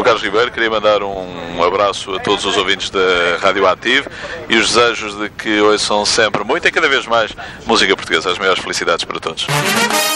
Sou o Carlos Ribeiro, queria mandar um abraço a todos os ouvintes da Rádio Ativo e os desejos de que ouçam sempre muito e cada vez mais música portuguesa. As maiores felicidades para todos.